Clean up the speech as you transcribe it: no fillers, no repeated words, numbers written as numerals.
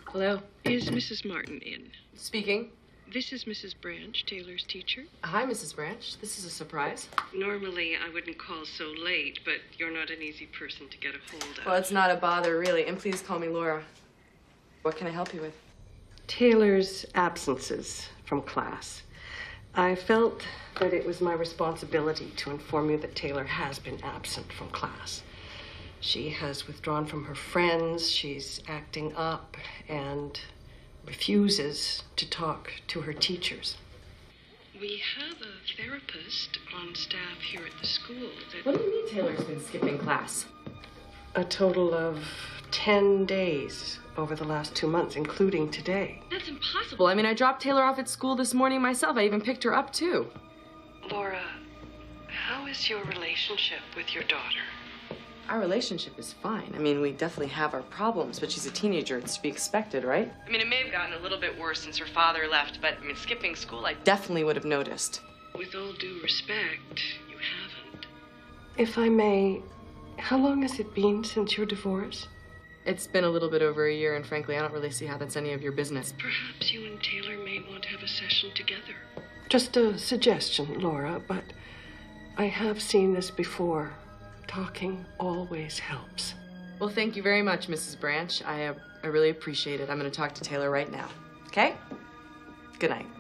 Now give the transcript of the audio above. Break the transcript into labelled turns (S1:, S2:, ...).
S1: Hello?
S2: Is Mrs. Martin in?
S1: Speaking.
S2: This is Mrs. Branch, Taylor's teacher.
S1: Hi, Mrs. Branch. This is a surprise.
S2: Normally, I wouldn't call so late, but you're not an easy person to get a hold of.
S1: Well, it's not a bother, really. And please call me Laura. What can I help you with?
S2: Taylor's absences from class. I felt that it was my responsibility to inform you that Taylor has been absent from class. She has withdrawn from her friends, she's acting up, and refuses to talk to her teachers. We have a therapist on staff here at the school that...
S1: What do you mean Taylor's been skipping class?
S2: A total of 10 days over the last 2 months, including today.
S1: That's impossible. I mean, I dropped Taylor off at school this morning myself. I even picked her up, too.
S2: Laura, how is your relationship with your daughter?
S1: Our relationship is fine. I mean, we definitely have our problems, but she's a teenager. It's to be expected, right? I mean, it may have gotten a little bit worse since her father left, but, I mean, skipping school, I definitely would have noticed.
S2: With all due respect, you haven't. If I may, how long has it been since your divorce?
S1: It's been a little bit over a year, and frankly, I don't really see how that's any of your business.
S2: Perhaps you and Taylor may want to have a session together. Just a suggestion, Laura, but I have seen this before. Talking always helps.
S1: Well, thank you very much, Mrs. Branch. I really appreciate it. I'm going to talk to Taylor right now. Okay? Good night.